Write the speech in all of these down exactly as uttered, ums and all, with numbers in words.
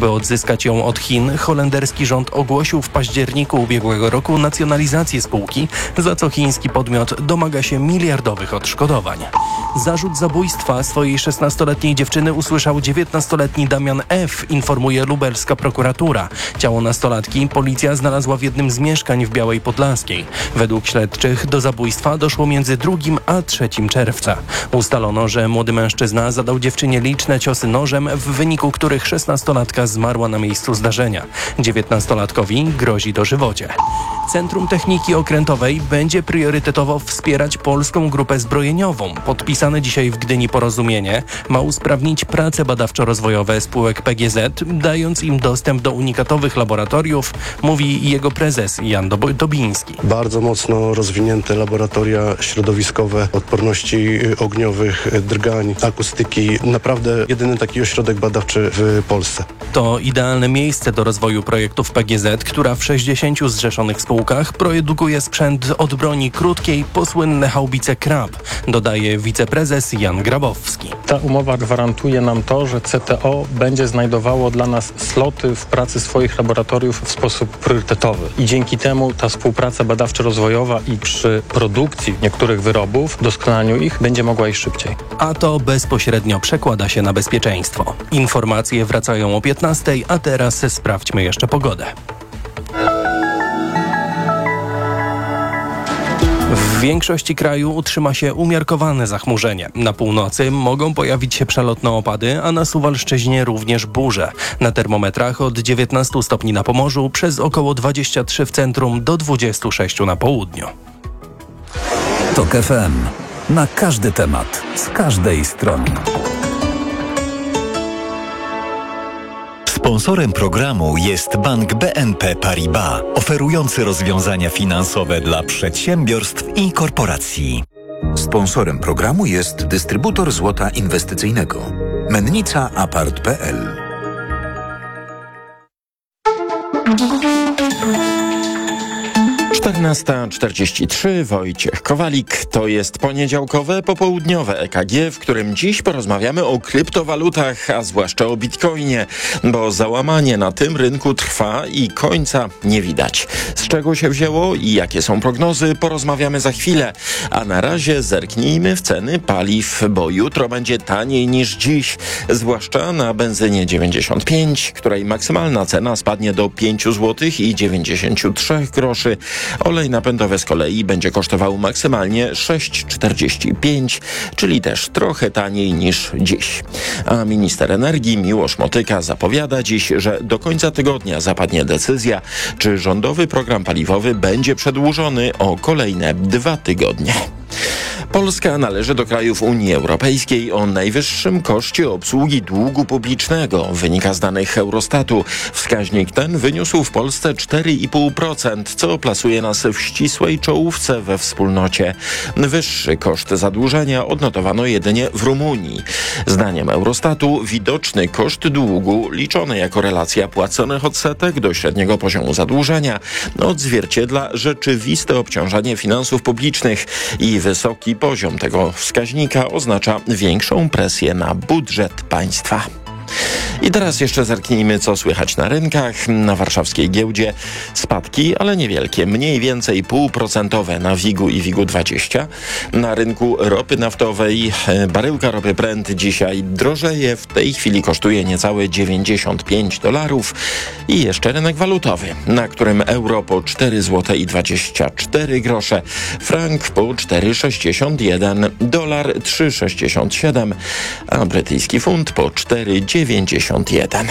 By odzyskać ją od Chin, holenderski rząd ogłosił w październiku ubiegłego roku nacjonalizację spółki, za co chiński podmiot domaga się miliardowych odszkodowań. Zarzut zabójstwa swojej szesnastoletniej dziewczyny usłyszał dziewiętnastoletni Damian F., informuje lubelska prokuratura. Ciało nastolatki policja znalazła w jednym z mieszkań w Białej Podlaskiej. Według śledczych do zabójstwa doszło między drugim a trzecim czerwca. Ustalono, że młody mężczyzna zadał dziewczynie liczne ciosy nożem, w wyniku których szesnastolatka zmarła na miejscu zdarzenia. dziewiętnastolatkowi grozi dożywocie. Centrum Techniki Okrętowej będzie priorytetowo wspierać polską grupę zbrojeniową. Podpisane dzisiaj w Gdyni porozumienie ma usprawnić prace badawczo-rozwojowe spółek P G Z, dając im dostęp do unikatowych laboratoriów, mówi jego prezes Jan Dobiński. Bardzo mocno rozwinięte laboratoria środowiskowe, odporności ogniowych, drgań, akustyki. Naprawdę jedyny taki ośrodek badawczy w Polsce. To idealne miejsce do rozwoju projektów P G Z, która w sześćdziesięciu zrzeszonych spółkach produkuje sprzęt od broni krótkiej po słynne haubice Krab, dodaje wiceprezes Jan Grabowski. Ta umowa gwarantuje nam to, że C T O będzie znajdowało dla nas sloty w pracy swoich laboratoriów w sposób priorytetowy. I dzięki temu ta współpraca badawczo-rozwojowa i przy produkcji niektórych wyrobów, doskonaleniu ich, będzie mogła iść szybciej. A to bezpośrednio przekłada się na bezpieczeństwo. Informacje wracają o piętnastej, a teraz sprawdźmy jeszcze pogodę. W większości kraju utrzyma się umiarkowane zachmurzenie. Na północy mogą pojawić się przelotne opady, a na Suwalszczyźnie również burze. Na termometrach od dziewiętnastu stopni na Pomorzu, przez około dwadzieścia trzy w centrum do dwudziestu sześciu na południu. Tok F M. Na każdy temat, z każdej strony. Sponsorem programu jest Bank B N P Paribas, oferujący rozwiązania finansowe dla przedsiębiorstw i korporacji. Sponsorem programu jest dystrybutor złota inwestycyjnego Mennica Apart kropka p l. czternasta czterdzieści trzy, Wojciech Kowalik. To jest poniedziałkowe, popołudniowe E K G, w którym dziś porozmawiamy o kryptowalutach, a zwłaszcza o bitcoinie, bo załamanie na tym rynku trwa i końca nie widać. Z czego się wzięło i jakie są prognozy, porozmawiamy za chwilę. A na razie zerknijmy w ceny paliw, bo jutro będzie taniej niż dziś, zwłaszcza na benzynie dziewięćdziesiąt pięć, której maksymalna cena spadnie do pięć złotych i dziewięćdziesiąt trzy groszy. Olej napędowy z kolei będzie kosztował maksymalnie sześć czterdzieści pięć, czyli też trochę taniej niż dziś. A minister energii Miłosz Motyka zapowiada dziś, że do końca tygodnia zapadnie decyzja, czy rządowy program paliwowy będzie przedłużony o kolejne dwa tygodnie. Polska należy do krajów Unii Europejskiej o najwyższym koszcie obsługi długu publicznego, wynika z danych Eurostatu. Wskaźnik ten wyniósł w Polsce cztery i pół procent, co plasuje nas w ścisłej czołówce we wspólnocie. Wyższy koszt zadłużenia odnotowano jedynie w Rumunii. Zdaniem Eurostatu widoczny koszt długu, liczony jako relacja płaconych odsetek do średniego poziomu zadłużenia, odzwierciedla rzeczywiste obciążenie finansów publicznych i wysoki poziom tego wskaźnika oznacza większą presję na budżet państwa. I teraz jeszcze zerknijmy, co słychać na rynkach. Na warszawskiej giełdzie spadki, ale niewielkie, mniej więcej półprocentowe na WIG-u i WIG-u dwadzieścia. Na rynku ropy naftowej baryłka ropy Brent dzisiaj drożeje, w tej chwili kosztuje niecałe dziewięćdziesiąt pięć dolarów. I jeszcze rynek walutowy, na którym euro po cztery złote i dwadzieścia cztery grosze, frank po cztery sześćdziesiąt jeden, dolar trzy sześćdziesiąt siedem, a brytyjski funt po cztery dziewięćdziesiąt jeden.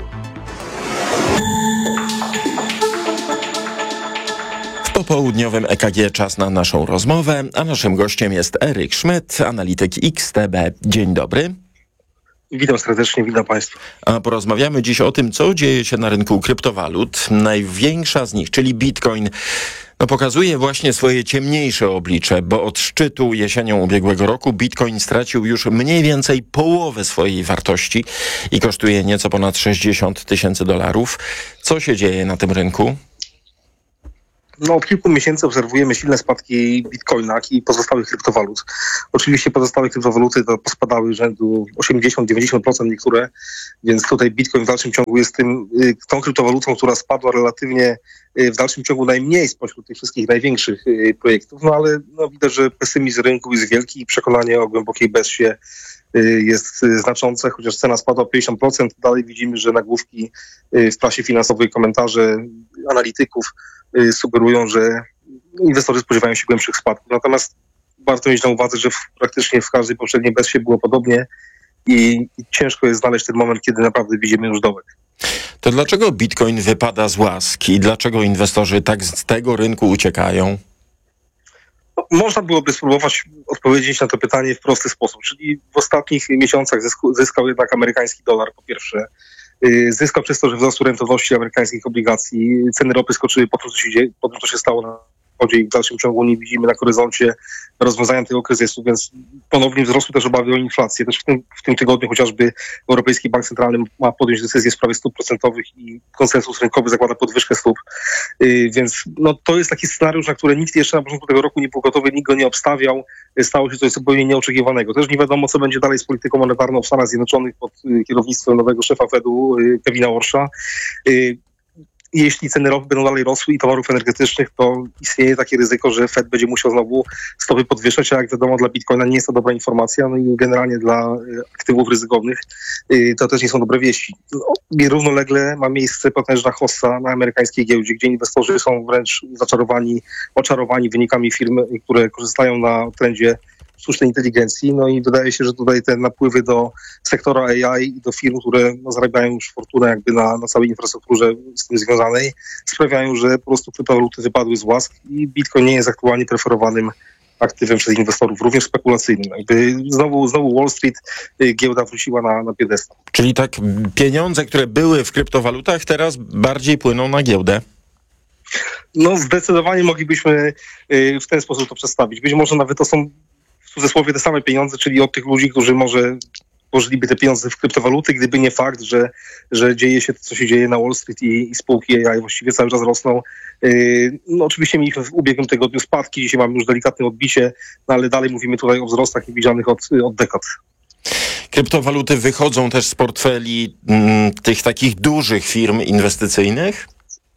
W popołudniowym E K G czas na naszą rozmowę, a naszym gościem jest Eryk Szmyt, analityk X T B. Dzień dobry. Witam serdecznie, witam Państwa. A porozmawiamy dziś o tym, co dzieje się na rynku kryptowalut. Największa z nich, czyli Bitcoin, no pokazuje właśnie swoje ciemniejsze oblicze, bo od szczytu jesienią ubiegłego roku Bitcoin stracił już mniej więcej połowę swojej wartości i kosztuje nieco ponad sześćdziesiąt tysięcy dolarów. Co się dzieje na tym rynku? No, od kilku miesięcy obserwujemy silne spadki Bitcoina i pozostałych kryptowalut. Oczywiście pozostałe kryptowaluty to pospadały rzędu osiemdziesiąt do dziewięćdziesięciu procent niektóre, więc tutaj Bitcoin w dalszym ciągu jest tym, tą kryptowalutą, która spadła relatywnie w dalszym ciągu najmniej spośród tych wszystkich największych projektów, no ale no, widać, że pesymizm rynku jest wielki i przekonanie o głębokiej bezsie jest znaczące, chociaż cena spadła o pięćdziesiąt procent. Dalej widzimy, że nagłówki w prasie finansowej, komentarze analityków sugerują, że inwestorzy spodziewają się głębszych spadków. Natomiast warto mieć na uwadze, że w, praktycznie w każdej poprzedniej bessie było podobnie i, i ciężko jest znaleźć ten moment, kiedy naprawdę widzimy już dołek. To dlaczego Bitcoin wypada z łask i dlaczego inwestorzy tak z tego rynku uciekają? No, można byłoby spróbować odpowiedzieć na to pytanie w prosty sposób, czyli w ostatnich miesiącach zysku, zyskał jednak amerykański dolar po pierwsze. Zyskał przez to, że wzrosły rentowności amerykańskich obligacji, ceny ropy skoczyły po tym, co się, dzieje, po tym, co się stało na wschodzie i w dalszym ciągu nie widzimy na horyzoncie rozwiązania tego kryzysu, więc ponownie wzrosły też obawy o inflację. Też w tym, w tym tygodniu chociażby Europejski Bank Centralny ma podjąć decyzję w sprawie stóp procentowych i konsensus rynkowy zakłada podwyżkę stóp, yy, więc no, to jest taki scenariusz, na który nikt jeszcze na początku tego roku nie był gotowy, nikt go nie obstawiał. Stało się coś zupełnie nieoczekiwanego. Też nie wiadomo, co będzie dalej z polityką monetarną w Stanach Zjednoczonych pod yy, kierownictwem nowego szefa Fedu, yy, Kevina Warsha. Yy, Jeśli ceny ropy będą dalej rosły i towarów energetycznych, to istnieje takie ryzyko, że Fed będzie musiał znowu stopy podwyższać, a jak wiadomo dla Bitcoina nie jest to dobra informacja, no i generalnie dla aktywów ryzykownych to też nie są dobre wieści. No, równolegle ma miejsce potężna hossa na amerykańskiej giełdzie, gdzie inwestorzy są wręcz zaczarowani, oczarowani wynikami firm, które korzystają na trendzie sztucznej inteligencji, no i wydaje się, że tutaj te napływy do sektora A I i do firm, które no, zarabiają już fortunę jakby na, na całej infrastrukturze z tym związanej, sprawiają, że po prostu kryptowaluty wypadły z łask i Bitcoin nie jest aktualnie preferowanym aktywem przez inwestorów, również spekulacyjnym. Jakby znowu, znowu Wall Street, giełda wróciła na, na piedestał. Czyli tak pieniądze, które były w kryptowalutach, teraz bardziej płyną na giełdę? No zdecydowanie moglibyśmy w ten sposób to przedstawić. Być może nawet to są w cudzysłowie te same pieniądze, czyli od tych ludzi, którzy może włożyliby te pieniądze w kryptowaluty, gdyby nie fakt, że, że dzieje się to, co się dzieje na Wall Street i, i spółki A I właściwie cały czas rosną. Yy, no oczywiście mieliśmy w ubiegłym tygodniu spadki, dzisiaj mamy już delikatne odbicie, no ale dalej mówimy tutaj o wzrostach niewidzianych od, od dekad. Kryptowaluty wychodzą też z portfeli m, tych takich dużych firm inwestycyjnych?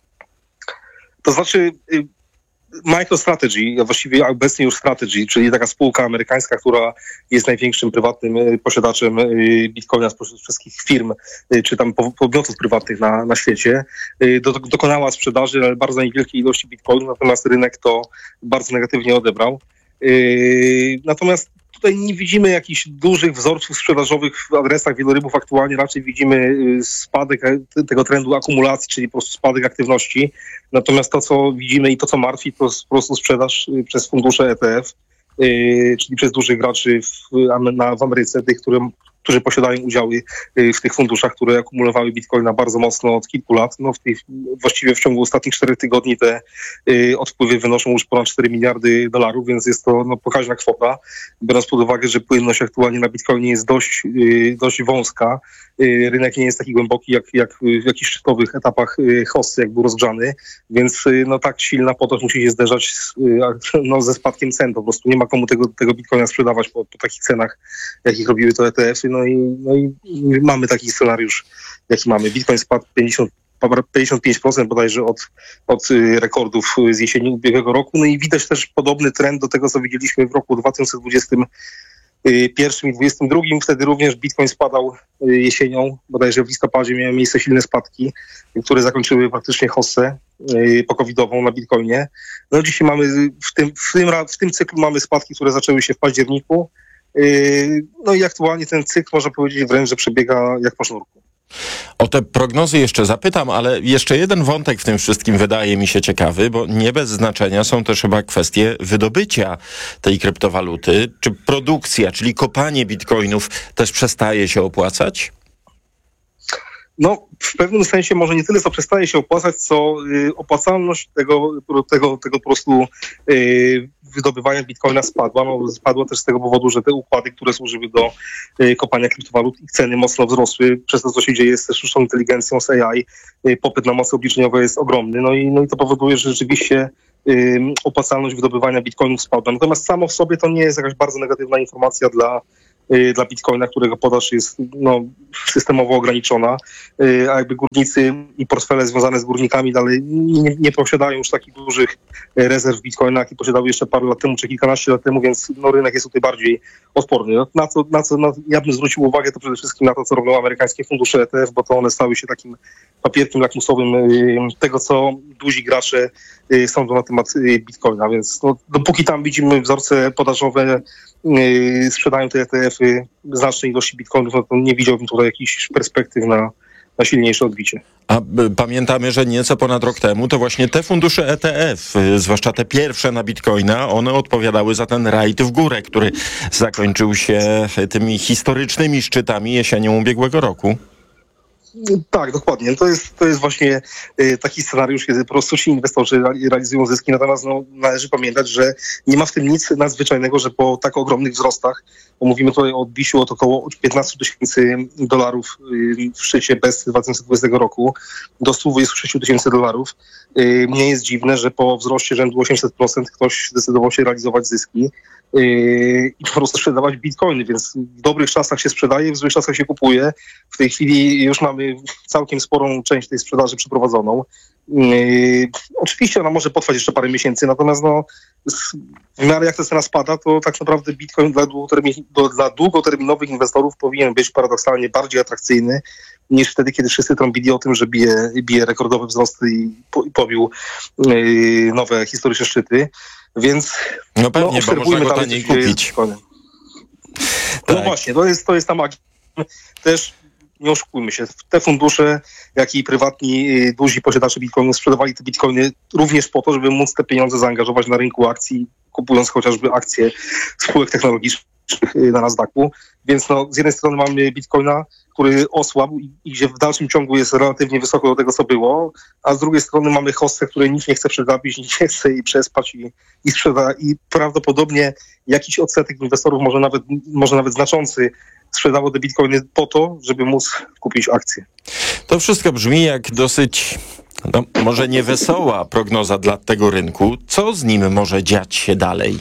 To znaczy... Yy, MicroStrategy, a właściwie obecnie już Strategy, czyli taka spółka amerykańska, która jest największym prywatnym posiadaczem Bitcoina spośród wszystkich firm, czy tam podmiotów prywatnych na, na świecie, do, dokonała sprzedaży, ale bardzo niewielkiej ilości Bitcoinu, natomiast rynek to bardzo negatywnie odebrał. Natomiast tutaj nie widzimy jakichś dużych wzorców sprzedażowych w adresach wielorybów. Aktualnie raczej widzimy spadek tego trendu akumulacji, czyli po prostu spadek aktywności. Natomiast to, co widzimy i to, co martwi, to jest po prostu sprzedaż przez fundusze E T F, czyli przez dużych graczy w, na, w Ameryce, tych, którym którzy posiadają udziały w tych funduszach, które akumulowały Bitcoina bardzo mocno od kilku lat. No w tych, właściwie w ciągu ostatnich czterech tygodni te y, odpływy wynoszą już ponad cztery miliardy dolarów, więc jest to no, pokaźna kwota, biorąc pod uwagę, że płynność aktualnie na Bitcoinie jest dość, y, dość wąska. Y, rynek nie jest taki głęboki, jak, jak w jakichś szczytowych etapach y, hossy, jak był rozgrzany, więc y, no, tak silna podaż musi się zderzać z, y, no, ze spadkiem cen. Po prostu nie ma komu tego, tego Bitcoina sprzedawać po, po takich cenach, jakich robiły to E T F-y. No i, no i mamy taki scenariusz, jaki mamy. Bitcoin spadł pięćdziesiąt, pięćdziesiąt pięć procent bodajże od, od rekordów z jesieni ubiegłego roku. No i widać też podobny trend do tego, co widzieliśmy w roku dwa tysiące dwudziestym pierwszym i dwudziestym drugim. Wtedy również Bitcoin spadał jesienią, bodajże w listopadzie miały miejsce silne spadki, które zakończyły praktycznie hossę pokowidową na Bitcoinie. No dzisiaj mamy w tym, w tym, w tym cyklu mamy spadki, które zaczęły się w październiku. No i aktualnie ten cykl, można powiedzieć, wręcz, że przebiega jak po sznurku. O te prognozy jeszcze zapytam, ale jeszcze jeden wątek w tym wszystkim wydaje mi się ciekawy, bo nie bez znaczenia są też chyba kwestie wydobycia tej kryptowaluty. Czy produkcja, czyli kopanie bitcoinów też przestaje się opłacać? No, w pewnym sensie może nie tyle, co przestaje się opłacać, co y, opłacalność tego, tego, tego po prostu y, wydobywania bitcoina spadła. No, spadła też z tego powodu, że te układy, które służyły do y, kopania kryptowalut, ich ceny mocno wzrosły. Przez to, co się dzieje z sztuczną inteligencją, z A I, y, popyt na moce obliczeniowe jest ogromny. No i, no i to powoduje, że rzeczywiście y, opłacalność wydobywania bitcoinów spadła. Natomiast samo w sobie to nie jest jakaś bardzo negatywna informacja dla dla Bitcoina, którego podaż jest no, systemowo ograniczona, a jakby górnicy i portfele związane z górnikami dalej nie, nie posiadają już takich dużych rezerw Bitcoina, jakie posiadały jeszcze parę lat temu, czy kilkanaście lat temu, więc no, rynek jest tutaj bardziej odporny. No, na co, na co no, ja bym zwrócił uwagę, to przede wszystkim na to, co robią amerykańskie fundusze E T F, bo to one stały się takim papierkiem lakmusowym tego, co duzi gracze sądzą na temat Bitcoina, więc no, dopóki tam widzimy wzorce podażowe, Yy, sprzedają te E T F-y znacznej ilości bitcoinów, no to nie widziałbym tutaj jakichś perspektyw na, na silniejsze odbicie. A y, pamiętamy, że nieco ponad rok temu to właśnie te fundusze E T F, y, zwłaszcza te pierwsze na bitcoina, one odpowiadały za ten rajd w górę, który zakończył się tymi historycznymi szczytami jesienią ubiegłego roku. Tak, dokładnie. To jest, to jest właśnie y, taki scenariusz, kiedy po prostu ci inwestorzy realizują zyski. Natomiast no, należy pamiętać, że nie ma w tym nic nadzwyczajnego, że po tak ogromnych wzrostach, bo mówimy tutaj o odbiciu od około piętnaście tysięcy dolarów y, w szczycie bez dwa tysiące dwudziestego roku do stu dwudziestu sześciu tysięcy dolarów, y, nie jest dziwne, że po wzroście rzędu osiemset procent ktoś zdecydował się realizować zyski i po prostu sprzedawać bitcoiny, więc w dobrych czasach się sprzedaje, w złych czasach się kupuje. W tej chwili już mamy całkiem sporą część tej sprzedaży przeprowadzoną. Yy, oczywiście ona może potrwać jeszcze parę miesięcy, natomiast no, w miarę jak ta cena spada, to tak naprawdę bitcoin dla, długotermin, do, dla długoterminowych inwestorów powinien być paradoksalnie bardziej atrakcyjny niż wtedy, kiedy wszyscy trąbili o tym, że bije, bije rekordowe wzrosty i, po, i pobił yy, nowe historyczne szczyty. Więc no pewnie, no, bo można go taniej kupić. No tak. Właśnie, to jest, to jest ta magia. Też nie oszukujmy się, te fundusze, jak i prywatni duzi posiadacze bitcoinów sprzedawali te bitcoiny również po to, żeby móc te pieniądze zaangażować na rynku akcji, kupując chociażby akcje spółek technologicznych na Nasdaqu. Więc no, z jednej strony mamy bitcoina, który osłabł i, i gdzie w dalszym ciągu jest relatywnie wysoko do tego, co było, a z drugiej strony mamy hossę, której nikt nie chce przegapić, nikt nie chce jej przespać i, i sprzeda. I prawdopodobnie jakiś odsetek inwestorów, może nawet, może nawet znaczący, sprzedało te bitcoiny po to, żeby móc kupić akcje. To wszystko brzmi jak dosyć, no, może nie wesoła prognoza dla tego rynku. Co z nim może dziać się dalej?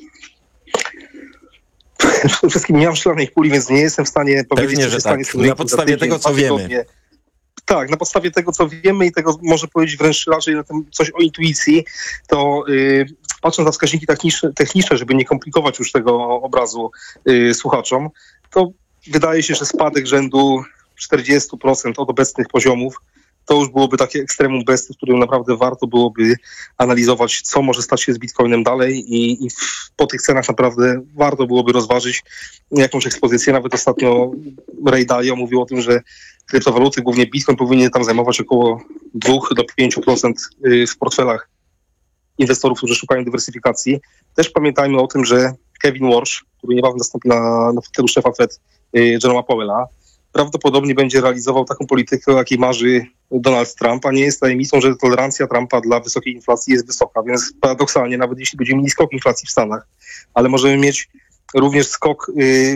Przede wszystkim nie mam szklanej kuli, więc nie jestem w stanie powiedzieć, Pewnie, co się że stanie tak. z tym rynkiem Na podstawie za tydzień, tego, co wiemy. tygodnie. Tak, na podstawie tego, co wiemy i tego może powiedzieć wręcz raczej na tym coś o intuicji, to yy, patrząc na wskaźniki techniczne, techniczne, żeby nie komplikować już tego obrazu yy, słuchaczom, to wydaje się, że spadek rzędu czterdzieści procent od obecnych poziomów to już byłoby takie ekstremum besty, w którym naprawdę warto byłoby analizować, co może stać się z Bitcoinem dalej i, i w, po tych cenach naprawdę warto byłoby rozważyć jakąś ekspozycję. Nawet ostatnio Ray Dalio mówił o tym, że kryptowaluty, głównie Bitcoin, powinien tam zajmować około dwa do pięciu procent w portfelach inwestorów, którzy szukają dywersyfikacji. Też pamiętajmy o tym, że Kevin Warsh, który niebawem nastąpi na, na fotelu szefa Fed, Jeroma Powella, prawdopodobnie będzie realizował taką politykę, o jakiej marzy Donald Trump, a nie jest tajemnicą, że tolerancja Trumpa dla wysokiej inflacji jest wysoka, więc paradoksalnie, nawet jeśli będziemy mieli skok inflacji w Stanach, ale możemy mieć również skok, yy,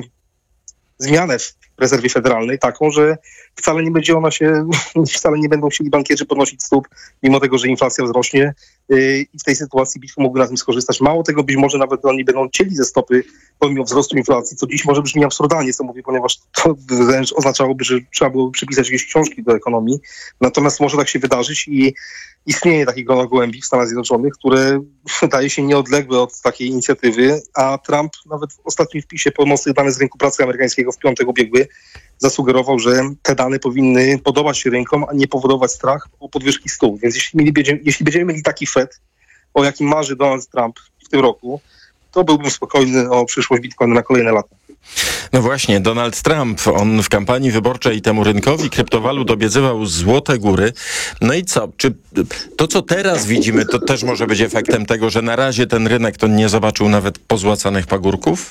zmianę w rezerwie federalnej taką, że wcale nie będzie ona się, wcale nie będą chcieli bankierzy podnosić stóp, mimo tego, że inflacja wzrośnie yy, i w tej sytuacji Bitcoin mógłby na tym skorzystać. Mało tego, być może nawet oni będą cięli ze stopy pomimo wzrostu inflacji, co dziś może brzmi absurdalnie, co mówię, ponieważ to wręcz oznaczałoby, że trzeba byłoby przypisać jakieś książki do ekonomii. Natomiast może tak się wydarzyć i istnieje takie grono gołębi w Stanach Zjednoczonych, które wydaje się nieodległe od takiej inicjatywy, a Trump nawet w ostatnim wpisie pomocnych danych z rynku pracy amerykańskiego w piątek ubiegły zasugerował, że te dane powinny podobać się rynkom, a nie powodować strach o podwyżki stóp. Więc jeśli, mieli, jeśli będziemy mieli taki Fed, o jakim marzy Donald Trump w tym roku, to byłbym spokojny o przyszłość Bitcoina na kolejne lata. No właśnie, Donald Trump, on w kampanii wyborczej temu rynkowi kryptowalut obiecywał złote góry. No i co? Czy to, co teraz widzimy, to też może być efektem tego, że na razie ten rynek to nie zobaczył nawet pozłacanych pagórków?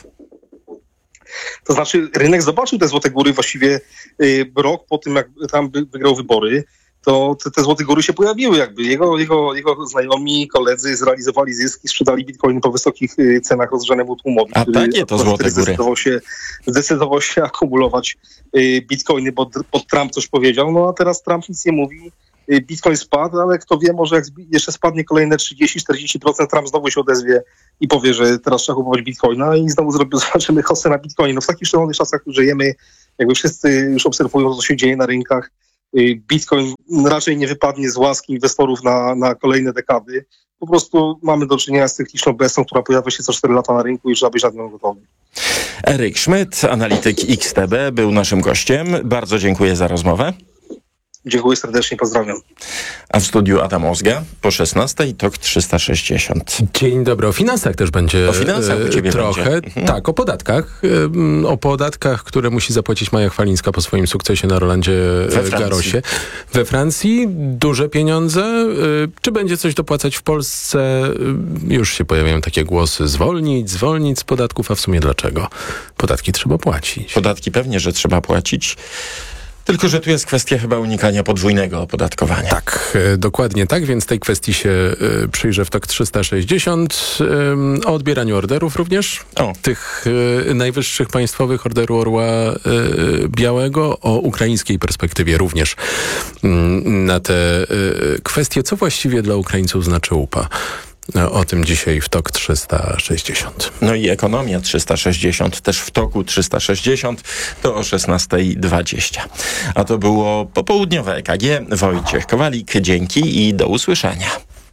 To znaczy rynek zobaczył te złote góry właściwie y, rok po tym, jak Trump wygrał wybory. To te, te złote góry się pojawiły jakby. Jego, jego, jego znajomi, koledzy zrealizowali zyski, sprzedali bitcoiny po wysokich y, cenach rozgrzanemu tłumowi. A takie to złote góry. Zdecydował się, zdecydował się akumulować y, bitcoiny, bo, bo Trump coś powiedział, no a teraz Trump nic nie mówi Bitcoin spadł, ale kto wie, może jak jeszcze spadnie kolejne trzydzieści czterdzieści procent, Trump znowu się odezwie i powie, że teraz trzeba kupować Bitcoina i znowu zrobię, zobaczymy hossę na Bitcoinie. No w takich szalonych czasach, w których żyjemy, jakby wszyscy już obserwują, co się dzieje na rynkach, Bitcoin raczej nie wypadnie z łaski inwestorów na, na kolejne dekady. Po prostu mamy do czynienia z cykliczną bestią, która pojawia się co cztery lata na rynku i trzeba być na nią gotowy. Eryk Szmyt, analityk X T B, był naszym gościem. Bardzo dziękuję za rozmowę. Dziękuję serdecznie, pozdrawiam. A w studiu Adam Ozga po szesnastej Tok trzysta sześćdziesiąt. Dzień dobry. O finansach też będzie o finansach u ciebie trochę. Będzie. Tak, o podatkach. O podatkach, które musi zapłacić Maja Chwalińska po swoim sukcesie na Rolandzie Garrosie. We Francji duże pieniądze. Czy będzie coś dopłacać w Polsce? Już się pojawiają takie głosy. Zwolnić, zwolnić z podatków, a w sumie dlaczego? Podatki trzeba płacić. Podatki pewnie, że trzeba płacić. Tylko że tu jest kwestia chyba unikania podwójnego opodatkowania. Tak, e, dokładnie tak, więc tej kwestii się e, przyjrzę w Tok trzysta sześćdziesiąt. E, o odbieraniu orderów również. O. Tych e, najwyższych państwowych, Orderu Orła e, Białego. O ukraińskiej perspektywie również m, na te e, kwestie. Co właściwie dla Ukraińców znaczy U P A? O tym dzisiaj w Tok trzysta sześćdziesiąt. No i ekonomia trzysta sześćdziesiąt też w Toku trzysta sześćdziesiąt to o szesnastej dwadzieścia. A to było popołudniowe E K G. Wojciech Kowalik, dzięki i do usłyszenia.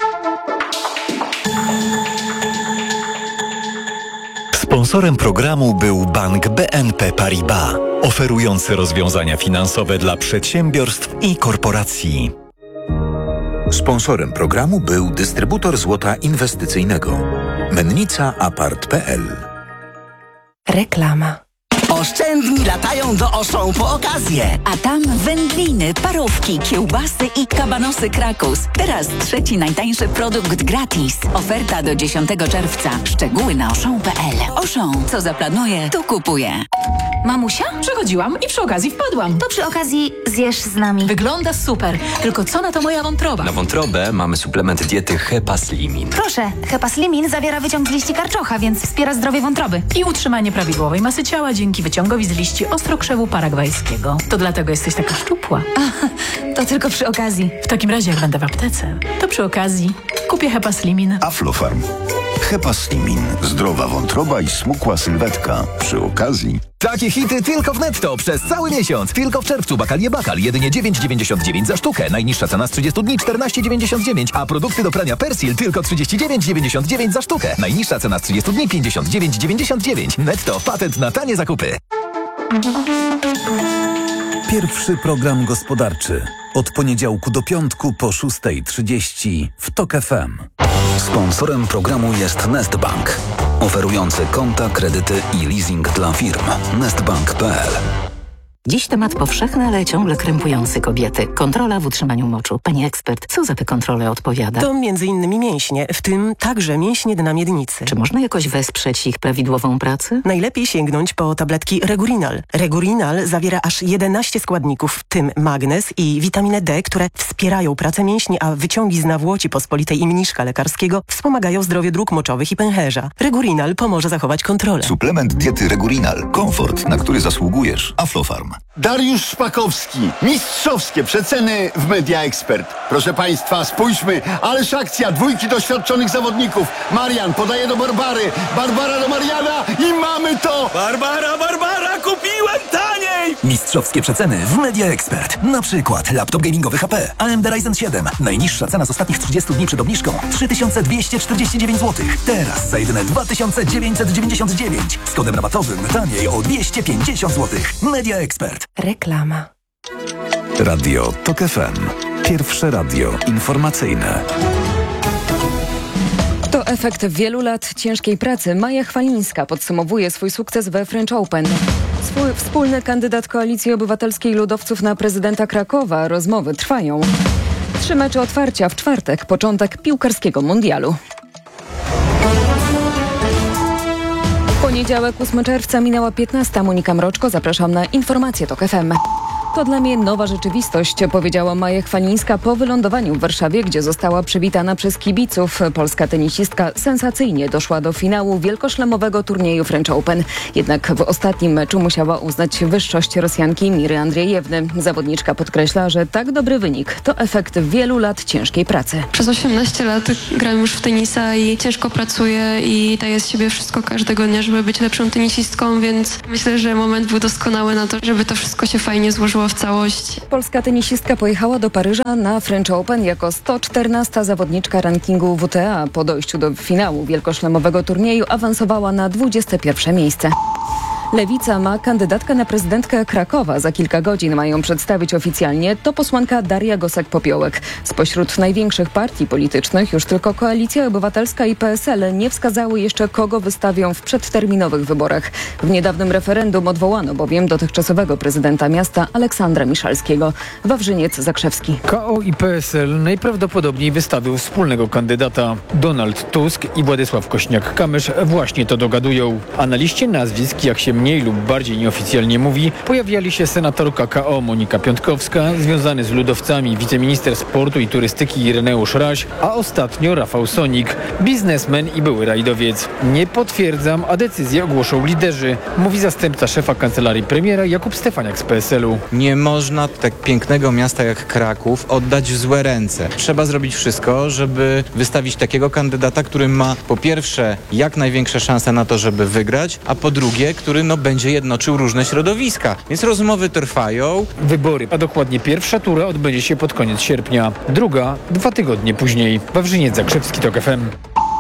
Sponsorem programu był Bank B N P Paribas, oferujący rozwiązania finansowe dla przedsiębiorstw i korporacji. Sponsorem programu był dystrybutor złota inwestycyjnego. Mennica Apart kropka p l. Reklama. Oszczędni latają do Auchan po okazję. A tam wędliny, parówki, kiełbasy i kabanosy Krakus. Teraz trzeci najtańszy produkt gratis. Oferta do dziesiątego czerwca. Szczegóły na auchan kropka p l. Auchan, co zaplanuje, to kupuje. Mamusia? Przechodziłam i przy okazji wpadłam. To przy okazji zjesz z nami. Wygląda super. Tylko co na to moja wątroba? Na wątrobę mamy suplement diety Hepaslimin. Proszę, Hepaslimin zawiera wyciąg z liści karczocha, więc wspiera zdrowie wątroby. I utrzymanie prawidłowej masy ciała dzięki wyciągowi z liści ostrokrzewu paragwajskiego. To dlatego jesteś taka szczupła. A, to tylko przy okazji. W takim razie jak będę w aptece, to przy okazji kupię Hepaslimin. Aflofarm. Hepaslimin. Zdrowa wątroba i smukła sylwetka. Przy okazji... Takie hity tylko w Netto przez cały miesiąc. Tylko w czerwcu Bakalie Bakal jedynie dziewięć dziewięćdziesiąt dziewięć za sztukę. Najniższa cena z trzydziestu dni czternaście dziewięćdziesiąt dziewięć, a produkty do prania Persil tylko trzydzieści dziewięć dziewięćdziesiąt dziewięć za sztukę. Najniższa cena z trzydziestu dni pięćdziesiąt dziewięć dziewięćdziesiąt dziewięć. Netto, patent na tanie zakupy. Pierwszy program gospodarczy. Od poniedziałku do piątku po szóstej trzydzieści w Tok F M. Sponsorem programu jest Nestbank, oferujący konta, kredyty i leasing dla firm. nestbank kropka p l. Dziś temat powszechny, ale ciągle krępujący kobiety. Kontrola w utrzymaniu moczu. Pani ekspert, co za tę kontrolę odpowiada? To między innymi mięśnie, w tym także mięśnie dna miednicy. Czy można jakoś wesprzeć ich prawidłową pracę? Najlepiej sięgnąć po tabletki Regurinal. Regurinal zawiera aż jedenaście składników, w tym magnez i witaminę D, które wspierają pracę mięśni, a wyciągi z nawłoci pospolitej i mniszka lekarskiego wspomagają zdrowie dróg moczowych i pęcherza. Regurinal pomoże zachować kontrolę. Suplement diety Regurinal. Komfort, na który zasługujesz. Aflofarm. Dariusz Szpakowski. Mistrzowskie przeceny w Media Expert. Proszę Państwa, spójrzmy, ależ akcja dwójki doświadczonych zawodników. Marian podaje do Barbary, Barbara do Mariana i mamy to! Barbara, Barbara, kupiłem taniej! Mistrzowskie przeceny w Media Expert. Na przykład laptop gamingowy H P A M D Ryzen siedem. Najniższa cena z ostatnich trzydziestu dni przed obniżką trzy tysiące dwieście czterdzieści dziewięć złotych. Teraz za jedyne dwa tysiące dziewięćset dziewięćdziesiąt dziewięć. Z kodem rabatowym taniej o dwieście pięćdziesiąt złotych. Media Expert. Reklama. Radio Tok F M. Pierwsze radio informacyjne. To efekt wielu lat ciężkiej pracy. Maja Chwalińska podsumowuje swój sukces we French Open. Swój wspólny kandydat Koalicji Obywatelskiej Ludowców na prezydenta Krakowa. Rozmowy trwają. Trzy mecze otwarcia w czwartek. Początek piłkarskiego mundialu. Poniedziałek ósmego czerwca minęła piętnasta. Monika Mroczko, zapraszam na informacje Tok F M. To dla mnie nowa rzeczywistość, powiedziała Maja Chwalińska po wylądowaniu w Warszawie, gdzie została przywitana przez kibiców. Polska tenisistka sensacyjnie doszła do finału wielkoszlemowego turnieju French Open. Jednak w ostatnim meczu musiała uznać wyższość Rosjanki Miry Andrzejewny. Zawodniczka podkreśla, że tak dobry wynik to efekt wielu lat ciężkiej pracy. Przez osiemnaście lat gram już w tenisa i ciężko pracuję i daję z siebie wszystko każdego dnia, żeby być lepszą tenisistką, więc myślę, że moment był doskonały na to, żeby to wszystko się fajnie złożyło w całość. Polska tenisistka pojechała do Paryża na French Open jako sto czternasta zawodniczka rankingu W T A. Po dojściu do finału wielkoszlemowego turnieju awansowała na dwudzieste pierwsze miejsce. Lewica ma kandydatkę na prezydentkę Krakowa. Za kilka godzin mają przedstawić oficjalnie. To posłanka Daria Gosek-Popiołek. Spośród największych partii politycznych już tylko Koalicja Obywatelska i P S L nie wskazały jeszcze, kogo wystawią w przedterminowych wyborach. W niedawnym referendum odwołano bowiem dotychczasowego prezydenta miasta Aleksandra Miszalskiego. Wawrzyniec Zakrzewski. K O i P S L najprawdopodobniej wystawią wspólnego kandydata. Donald Tusk i Władysław Kośniak-Kamysz właśnie to dogadują. A na liście nazwisk, jak się mniej lub bardziej nieoficjalnie mówi, pojawiali się senatorka K O Monika Piątkowska, związany z ludowcami wiceminister sportu i turystyki Ireneusz Raś, a ostatnio Rafał Sonik, biznesmen i były rajdowiec. Nie potwierdzam, a decyzję ogłoszą liderzy, mówi zastępca szefa kancelarii premiera Jakub Stefaniak z P S L u. Nie można tak pięknego miasta jak Kraków oddać w złe ręce. Trzeba zrobić wszystko, żeby wystawić takiego kandydata, który ma po pierwsze jak największe szanse na to, żeby wygrać, a po drugie, który no będzie jednoczył różne środowiska. Więc rozmowy trwają. Wybory, a dokładnie pierwsza tura odbędzie się pod koniec sierpnia. Druga dwa tygodnie później. Wawrzyniec Zakrzewski, TOK F M.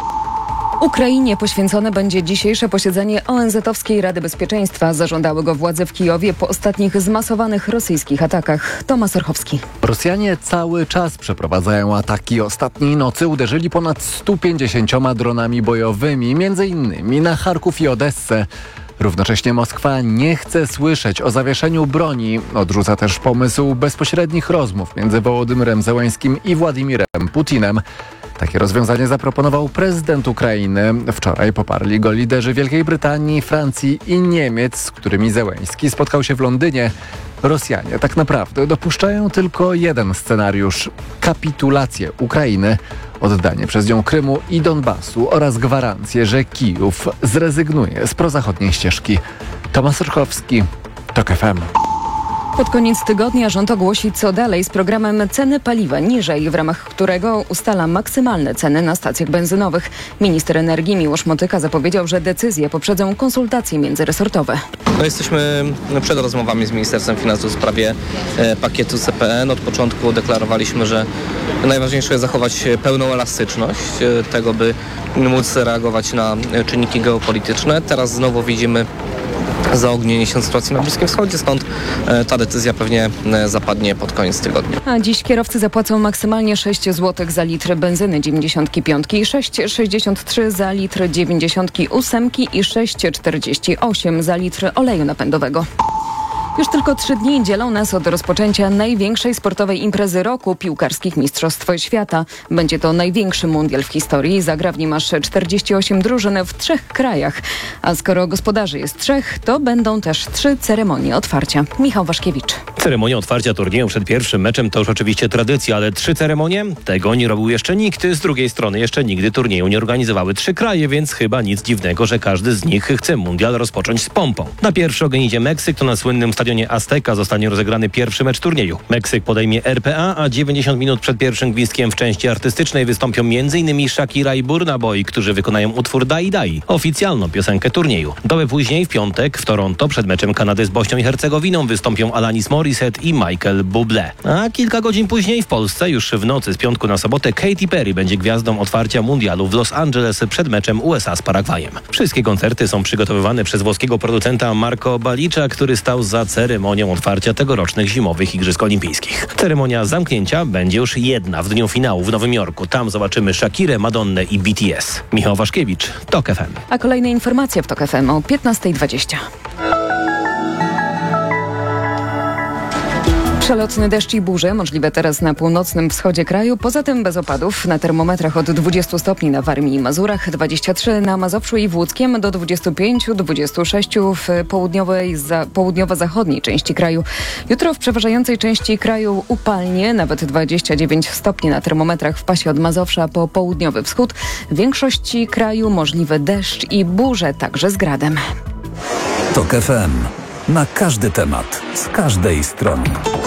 Ukrainie poświęcone będzie dzisiejsze posiedzenie O N Z-owskiej Rady Bezpieczeństwa. Zażądały go władze w Kijowie po ostatnich zmasowanych rosyjskich atakach. Tomasz Orchowski. Rosjanie cały czas przeprowadzają ataki. Ostatniej nocy uderzyli ponad stu pięćdziesięcioma dronami bojowymi, między innymi na Charków i Odessę. Równocześnie Moskwa nie chce słyszeć o zawieszeniu broni. Odrzuca też pomysł bezpośrednich rozmów między Wołodymyrem Zełańskim i Władimirem Putinem. Takie rozwiązanie zaproponował prezydent Ukrainy. Wczoraj poparli go liderzy Wielkiej Brytanii, Francji i Niemiec, z którymi Zełański spotkał się w Londynie. Rosjanie tak naprawdę dopuszczają tylko jeden scenariusz – kapitulację Ukrainy, oddanie przez nią Krymu i Donbasu oraz gwarancję, że Kijów zrezygnuje z prozachodniej ścieżki. Tomasz Orchowski, TOK F M. Pod koniec tygodnia rząd ogłosi, co dalej z programem ceny paliwa niżej, w ramach którego ustala maksymalne ceny na stacjach benzynowych. Minister energii Miłosz Motyka zapowiedział, że decyzje poprzedzą konsultacje międzyresortowe. No jesteśmy przed rozmowami z Ministerstwem Finansów w sprawie e, pakietu C P N. Od początku deklarowaliśmy, że najważniejsze jest zachować pełną elastyczność e, tego, by móc reagować na e, czynniki geopolityczne. Teraz znowu widzimy zaognienie się sytuacji na Bliskim Wschodzie, stąd e, ta decyzja pewnie e, zapadnie pod koniec tygodnia. A dziś kierowcy zapłacą maksymalnie sześć złotych za litr benzyny dziewięćdziesiątki piątki, sześć sześćdziesiąt trzy za litr dziewięćdziesiątki ósemki i sześć czterdzieści osiem za litr oleju napędowego. Już tylko trzy dni dzielą nas od rozpoczęcia największej sportowej imprezy roku, piłkarskich Mistrzostw Świata. Będzie to największy mundial w historii. Zagra w nim aż czterdzieści osiem drużyn w trzech krajach. A skoro gospodarzy jest trzech, to będą też trzy ceremonie otwarcia. Michał Waszkiewicz. Ceremonia otwarcia turnieju przed pierwszym meczem to już oczywiście tradycja, ale trzy ceremonie? Tego nie robił jeszcze nikt. Z drugiej strony jeszcze nigdy turnieju nie organizowały trzy kraje, więc chyba nic dziwnego, że każdy z nich chce mundial rozpocząć z pompą. Na pierwszy ogień idzie Meksyk, to na słynnym stadionie Azteca zostanie rozegrany pierwszy mecz turnieju. Meksyk podejmie R P A, a dziewięćdziesiąt minut przed pierwszym gwizdkiem w części artystycznej wystąpią m.in. Shakira i Burna Boy, którzy wykonają utwór Dai Dai, oficjalną piosenkę turnieju. Dobę później w piątek w Toronto przed meczem Kanady z Bośnią i Hercegowiną wystąpią Alanis Morissette i Michael Bublé. A kilka godzin później w Polsce, już w nocy z piątku na sobotę, Katy Perry będzie gwiazdą otwarcia mundialu w Los Angeles przed meczem U S A z Paragwajem. Wszystkie koncerty są przygotowywane przez włoskiego producenta Marco Balicza, który stał za ceremonią otwarcia tegorocznych zimowych Igrzysk Olimpijskich. Ceremonia zamknięcia będzie już jedna w dniu finału w Nowym Jorku. Tam zobaczymy Shakirę, Madonnę i B T S. Michał Waszkiewicz, TOK F M. A kolejne informacje w TOK F M o piętnasta dwadzieścia. Przelotny deszcz i burze możliwe teraz na północnym wschodzie kraju. Poza tym bez opadów. Na termometrach od dwudziestu stopni na Warmii i Mazurach, dwadzieścia trzy na Mazowszu i w Łódzkiem, do dwudziestu pięciu do dwudziestu sześciu w południowej, za, południowo-zachodniej części kraju. Jutro w przeważającej części kraju upalnie, nawet dwadzieścia dziewięć stopni na termometrach w pasie od Mazowsza po południowy wschód. W większości kraju możliwy deszcz i burze, także z gradem. TOK F M. Na każdy temat, z każdej strony.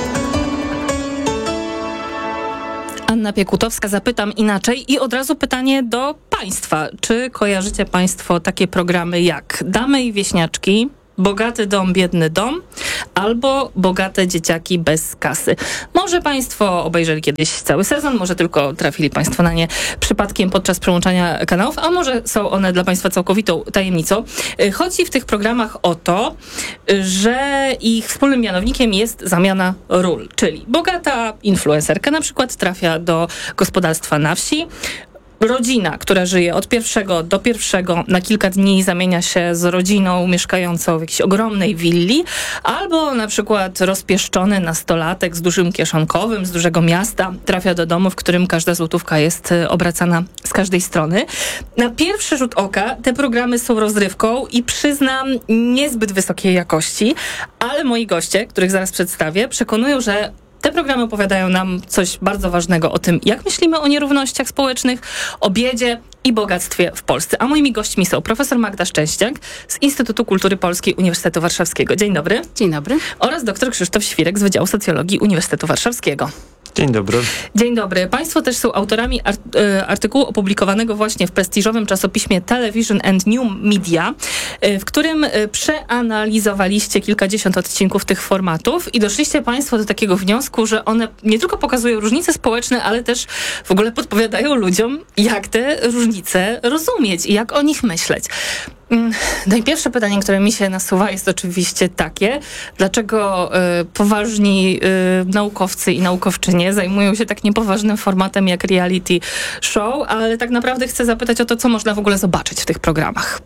Anna Piekutowska, zapytam inaczej i od razu pytanie do Państwa. Czy kojarzycie Państwo takie programy jak Damy i Wieśniaczki, Bogaty dom, biedny dom albo Bogate dzieciaki bez kasy? Może Państwo obejrzeli kiedyś cały sezon, może tylko trafili Państwo na nie przypadkiem podczas przełączania kanałów, a może są one dla Państwa całkowitą tajemnicą. Chodzi w tych programach o to, że ich wspólnym mianownikiem jest zamiana ról, czyli bogata influencerka na przykład trafia do gospodarstwa na wsi. Rodzina, która żyje od pierwszego do pierwszego na kilka dni, zamienia się z rodziną mieszkającą w jakiejś ogromnej willi, albo na przykład rozpieszczony nastolatek z dużym kieszonkowym z dużego miasta trafia do domu, w którym każda złotówka jest obracana z każdej strony. Na pierwszy rzut oka te programy są rozrywką i przyznam niezbyt wysokiej jakości, ale moi goście, których zaraz przedstawię, przekonują, że te programy opowiadają nam coś bardzo ważnego o tym, jak myślimy o nierównościach społecznych, o biedzie i bogactwie w Polsce. A moimi gośćmi są profesor Magda Szczęściak z Instytutu Kultury Polskiej Uniwersytetu Warszawskiego. Dzień dobry. Dzień dobry. Oraz dr Krzysztof Świrek z Wydziału Socjologii Uniwersytetu Warszawskiego. Dzień dobry. Dzień dobry. Państwo też są autorami art- artykułu opublikowanego właśnie w prestiżowym czasopiśmie Television and New Media, w którym przeanalizowaliście kilkadziesiąt odcinków tych formatów i doszliście Państwo do takiego wniosku, że one nie tylko pokazują różnice społeczne, ale też w ogóle podpowiadają ludziom, jak te różnice rozumieć i jak o nich myśleć. Najpierwsze pytanie, które mi się nasuwa, jest oczywiście takie, dlaczego y, poważni y, naukowcy i naukowczynie zajmują się tak niepoważnym formatem jak reality show, ale tak naprawdę chcę zapytać o to, co można w ogóle zobaczyć w tych programach.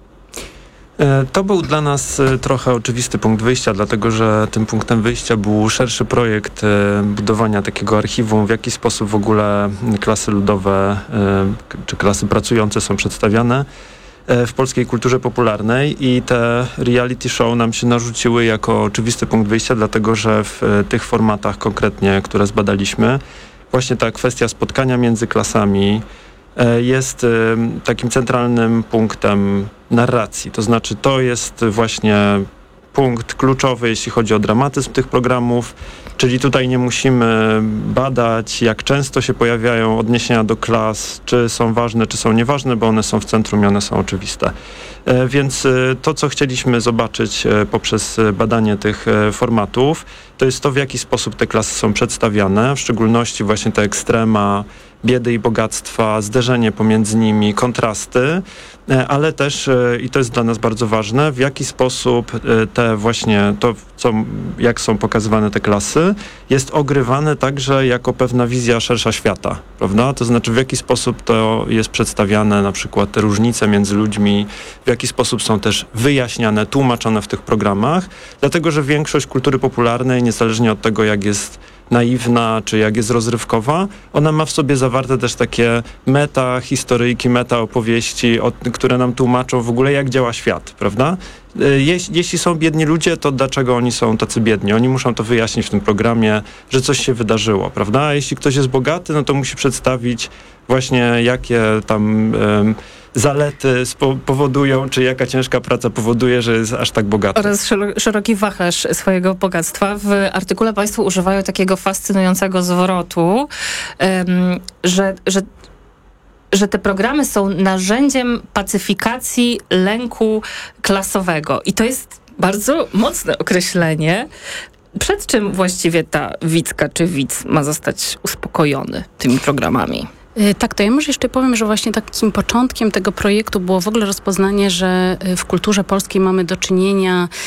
To był dla nas trochę oczywisty punkt wyjścia, dlatego że tym punktem wyjścia był szerszy projekt budowania takiego archiwum, w jaki sposób w ogóle klasy ludowe czy klasy pracujące są przedstawiane w polskiej kulturze popularnej i te reality show nam się narzuciły jako oczywisty punkt wyjścia, dlatego że w tych formatach konkretnie, które zbadaliśmy, właśnie ta kwestia spotkania między klasami jest takim centralnym punktem narracji. To znaczy to jest właśnie punkt kluczowy, jeśli chodzi o dramatyzm tych programów, czyli tutaj nie musimy badać, jak często się pojawiają odniesienia do klas, czy są ważne, czy są nieważne, bo one są w centrum i one są oczywiste. Więc to, co chcieliśmy zobaczyć poprzez badanie tych formatów, to jest to, w jaki sposób te klasy są przedstawiane, w szczególności właśnie te ekstrema biedy i bogactwa, zderzenie pomiędzy nimi, kontrasty, ale też, i to jest dla nas bardzo ważne, w jaki sposób te właśnie, to co, jak są pokazywane te klasy, jest ogrywane także jako pewna wizja szersza świata, prawda? To znaczy w jaki sposób to jest przedstawiane, na przykład te różnice między ludźmi, w jaki sposób są też wyjaśniane, tłumaczone w tych programach, dlatego że większość kultury popularnej, niezależnie od tego, jak jest naiwna, czy jak jest rozrywkowa, ona ma w sobie zawarte też takie meta historyjki, meta opowieści, od, które nam tłumaczą w ogóle, jak działa świat, prawda? Je, jeśli są biedni ludzie, to dlaczego oni są tacy biedni? Oni muszą to wyjaśnić w tym programie, że coś się wydarzyło, prawda? A jeśli ktoś jest bogaty, no to musi przedstawić właśnie, jakie tam um, zalety spo- powodują, czy jaka ciężka praca powoduje, że jest aż tak bogaty. Oraz szeroki wachlarz swojego bogactwa. W artykule Państwo używają takiego fascynującego zwrotu, um, że, że że te programy są narzędziem pacyfikacji lęku klasowego. I to jest bardzo mocne określenie. Przed czym właściwie ta widzka czy widz ma zostać uspokojony tymi programami? Tak, to ja może jeszcze powiem, że właśnie takim początkiem tego projektu było w ogóle rozpoznanie, że w kulturze polskiej mamy do czynienia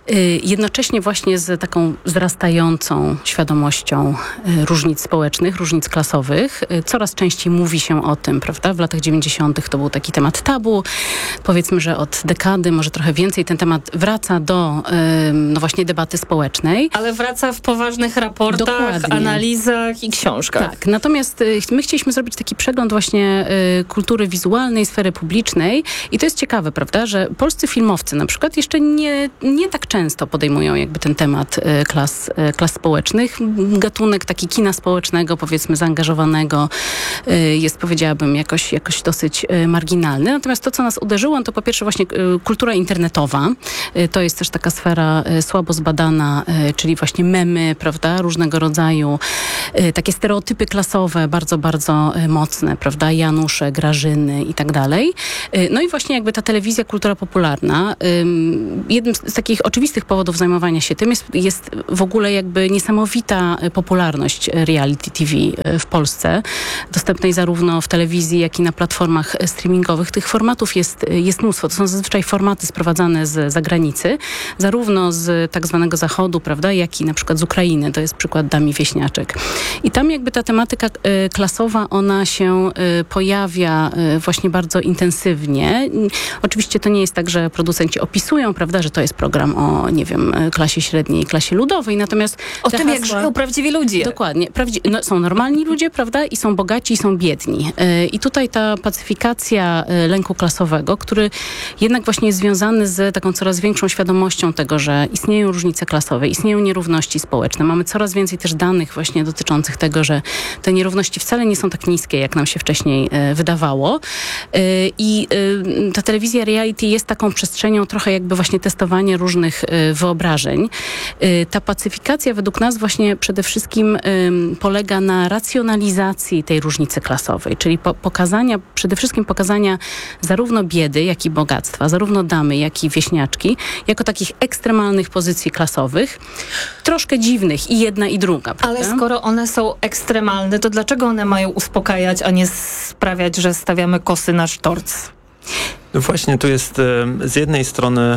Jednocześnie właśnie z taką wzrastającą świadomością różnic społecznych, różnic klasowych. Coraz częściej mówi się o tym, prawda? W latach dziewięćdziesiątych to był taki temat tabu. Powiedzmy, że od dekady, może trochę więcej, ten temat wraca do no właśnie debaty społecznej. Ale wraca w poważnych raportach, Dokładnie. analizach i książkach. Tak, natomiast my chcieliśmy zrobić taki przegląd właśnie y, kultury wizualnej, sfery publicznej i to jest ciekawe, prawda, że polscy filmowcy na przykład jeszcze nie, nie tak często podejmują jakby ten temat y, klas, y, klas społecznych. Gatunek taki kina społecznego, powiedzmy zaangażowanego y, jest, powiedziałabym, jakoś, jakoś dosyć y, marginalny. Natomiast to, co nas uderzyło, to po pierwsze właśnie y, kultura internetowa. Y, to jest też taka sfera y, słabo zbadana, y, czyli właśnie memy, prawda, różnego rodzaju y, takie stereotypy klasowe, bardzo, bardzo y, mocne, prawda, Janusze, Grażyny i tak dalej. Y, no i właśnie jakby ta telewizja, kultura popularna, y, jednym z takich oczywistych powodów zajmowania się tym jest, jest w ogóle jakby niesamowita popularność reality T V w Polsce, dostępnej zarówno w telewizji, jak i na platformach streamingowych. Tych formatów jest, jest mnóstwo. To są zazwyczaj formaty sprowadzane z zagranicy, zarówno z tak zwanego zachodu, prawda, jak i na przykład z Ukrainy. To jest przykład Dami Wieśniaczek. I tam jakby ta tematyka y, klasowa, ona się y, pojawia y, właśnie bardzo intensywnie. Y, oczywiście to nie jest tak, że producenci opisują, prawda, że to jest program o, nie wiem, klasie średniej, klasie ludowej, natomiast O te tym, jak hasła- żyją prawdziwi ludzie. Dokładnie. Prawdzi- no, są normalni ludzie, prawda, i są bogaci, i są biedni. Y, I tutaj ta pacyfikacja y, lęku klasowego, który jednak właśnie jest związany z taką coraz większą świadomością tego, że istnieją różnice klasowe, istnieją nierówności społeczne. Mamy coraz więcej też danych właśnie dotyczących tego, że te nierówności wcale nie są tak niskie, jak nam się wcześniej y, wydawało. Y, I y, ta telewizja reality jest taką przestrzenią trochę jakby właśnie testowania różnych y, wyobrażeń. Y, ta pacyfikacja według nas właśnie przede wszystkim y, polega na racjonalizacji tej różnicy klasowej, czyli po, pokazania, przede wszystkim pokazania zarówno biedy, jak i bogactwa, zarówno damy, jak i wieśniaczki, jako takich ekstremalnych pozycji klasowych, troszkę dziwnych i jedna i druga. Ale prawda? skoro one są ekstremalne, to dlaczego one mają uspokajać, a nie sprawiać, że stawiamy kosy na sztorc? No właśnie, tu jest e, z jednej strony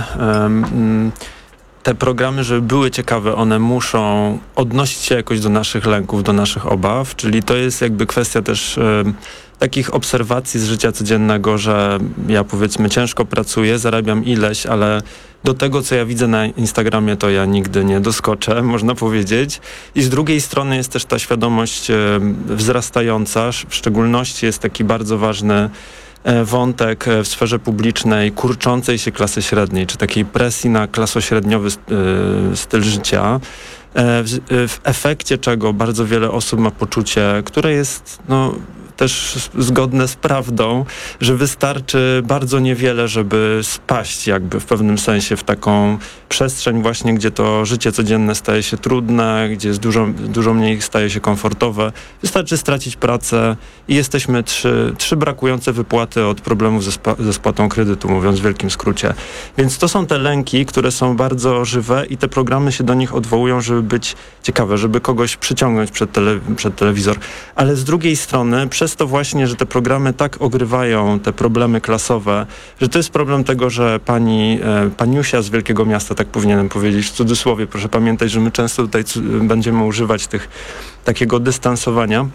e, te programy, żeby były ciekawe, one muszą odnosić się jakoś do naszych lęków, do naszych obaw, czyli to jest jakby kwestia też e, takich obserwacji z życia codziennego, że ja powiedzmy ciężko pracuję, zarabiam ileś, ale do tego, co ja widzę na Instagramie, to ja nigdy nie doskoczę, można powiedzieć. I z drugiej strony jest też ta świadomość e, wzrastająca, w szczególności jest taki bardzo ważny wątek w sferze publicznej kurczącej się klasy średniej, czy takiej presji na klasośredniowy styl życia, w, w efekcie czego bardzo wiele osób ma poczucie, które jest no, też zgodne z prawdą, że wystarczy bardzo niewiele, żeby spaść jakby w pewnym sensie w taką przestrzeń właśnie, gdzie to życie codzienne staje się trudne, gdzie jest dużo, dużo mniej staje się komfortowe. Wystarczy stracić pracę i jesteśmy trzy, trzy brakujące wypłaty od problemów ze, spa, ze spłatą kredytu, mówiąc w wielkim skrócie. Więc to są te lęki, które są bardzo żywe i te programy się do nich odwołują, żeby być ciekawe, żeby kogoś przyciągnąć przed, tele, przed telewizor. Ale z drugiej strony, przez to właśnie, że te programy tak ogrywają te problemy klasowe, że to jest problem tego, że pani e, paniusia z wielkiego miasta, tak powinienem powiedzieć w cudzysłowie, proszę pamiętać, że my często tutaj będziemy używać tych takiego dystansowania,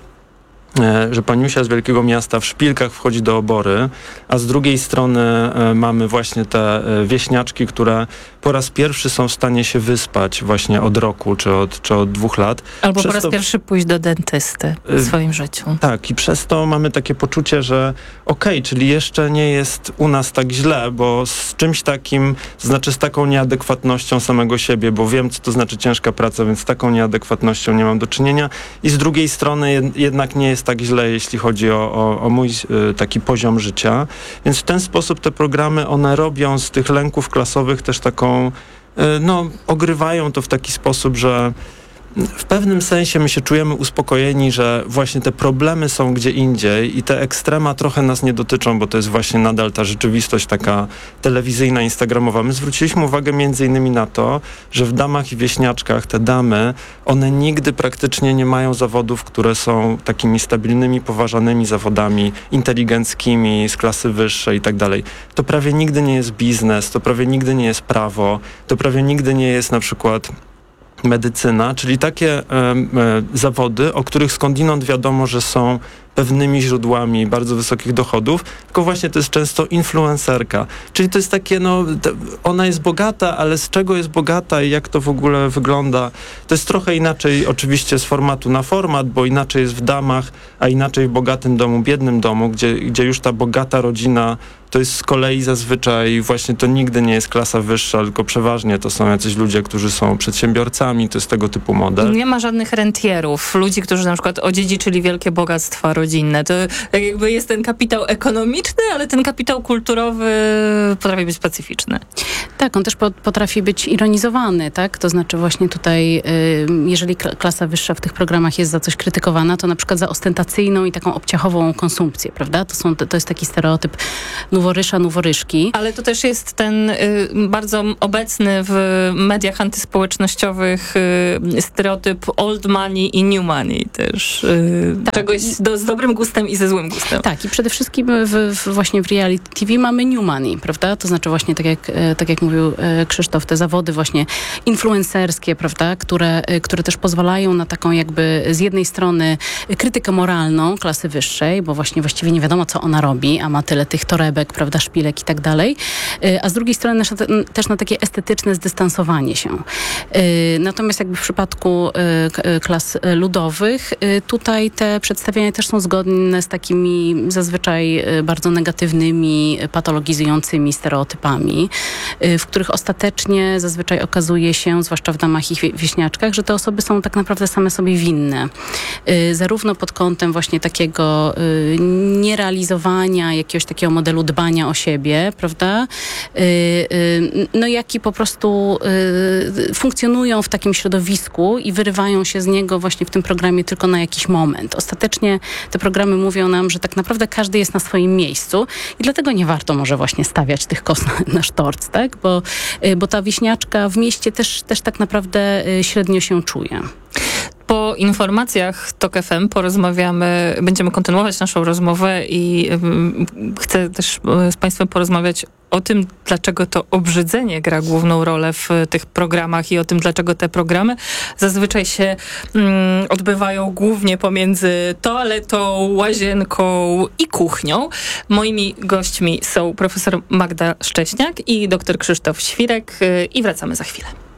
że paniusia z wielkiego miasta w szpilkach wchodzi do obory, a z drugiej strony e, mamy właśnie te e, wieśniaczki, które po raz pierwszy są w stanie się wyspać właśnie od roku czy od, czy od dwóch lat. Albo Przez po raz to... pierwszy pójść do dentysty w swoim życiu. Tak, i przez to mamy takie poczucie, że okej, okay, czyli jeszcze nie jest u nas tak źle, bo z czymś takim, to znaczy z taką nieadekwatnością samego siebie, bo wiem, co to znaczy ciężka praca, więc z taką nieadekwatnością nie mam do czynienia i z drugiej strony jed, jednak nie jest tak źle, jeśli chodzi o, o, o mój y, taki poziom życia. Więc w ten sposób te programy, one robią z tych lęków klasowych też taką, y, no, ogrywają to w taki sposób, że w pewnym sensie my się czujemy uspokojeni, że właśnie te problemy są gdzie indziej i te ekstrema trochę nas nie dotyczą, bo to jest właśnie nadal ta rzeczywistość taka telewizyjna, instagramowa. My zwróciliśmy uwagę między innymi na to, że w Damach i Wieśniaczkach te damy, one nigdy praktycznie nie mają zawodów, które są takimi stabilnymi, poważanymi zawodami, inteligenckimi, z klasy wyższej i tak dalej. To prawie nigdy nie jest biznes, to prawie nigdy nie jest prawo, to prawie nigdy nie jest na przykład medycyna, czyli takie e, e, zawody, o których skądinąd wiadomo, że są pewnymi źródłami bardzo wysokich dochodów, tylko właśnie to jest często influencerka. Czyli to jest takie, no, to ona jest bogata, ale z czego jest bogata i jak to w ogóle wygląda? To jest trochę inaczej oczywiście z formatu na format, bo inaczej jest w Damach, a inaczej w bogatym domu, biednym domu, gdzie, gdzie już ta bogata rodzina to jest z kolei zazwyczaj właśnie to nigdy nie jest klasa wyższa, tylko przeważnie to są jacyś ludzie, którzy są przedsiębiorcami, to jest tego typu model. Nie ma żadnych rentierów, ludzi, którzy na przykład odziedziczyli wielkie bogactwa rodzinne. To tak jakby jest ten kapitał ekonomiczny, ale ten kapitał kulturowy potrafi być specyficzny. Tak, on też potrafi być ironizowany, tak? To znaczy właśnie tutaj, jeżeli klasa wyższa w tych programach jest za coś krytykowana, to na przykład za ostentacyjną i taką obciachową konsumpcję, prawda? To, są, to jest taki stereotyp noworysza, noworyszki. Ale to też jest ten y, bardzo obecny w mediach antyspołecznościowych y, stereotyp old money i new money też. Y, tak. Czegoś do, z dobrym gustem i ze złym gustem. Tak, i przede wszystkim w, w, właśnie w reality T V mamy new money, prawda? To znaczy właśnie tak jak, tak jak mówił Krzysztof, te zawody właśnie influencerskie, prawda? Które, które też pozwalają na taką jakby z jednej strony krytykę moralną klasy wyższej, bo właśnie właściwie nie wiadomo, co ona robi, a ma tyle tych torebek, prawda, szpilek i tak dalej, a z drugiej strony też na takie estetyczne zdystansowanie się. Natomiast jakby w przypadku klas ludowych, tutaj te przedstawienia też są zgodne z takimi zazwyczaj bardzo negatywnymi, patologizującymi stereotypami, w których ostatecznie zazwyczaj okazuje się, zwłaszcza w Damach i Wieśniaczkach, że te osoby są tak naprawdę same sobie winne. Zarówno pod kątem właśnie takiego nierealizowania jakiegoś takiego modelu dbania o siebie, prawda? No jak i po prostu funkcjonują w takim środowisku i wyrywają się z niego właśnie w tym programie tylko na jakiś moment. Ostatecznie te programy mówią nam, że tak naprawdę każdy jest na swoim miejscu i dlatego nie warto może właśnie stawiać tych kos na, na sztorc, tak? Bo, bo ta wieśniaczka w mieście też, też tak naprawdę średnio się czuje. Po informacjach Tok F M porozmawiamy, będziemy kontynuować naszą rozmowę i y, chcę też z Państwem porozmawiać o tym, dlaczego to obrzydzenie gra główną rolę w tych programach i o tym, dlaczego te programy zazwyczaj się mm, odbywają głównie pomiędzy toaletą, łazienką i kuchnią. Moimi gośćmi są profesor Magda Szcześniak i dr Krzysztof Świrek y, i wracamy za chwilę.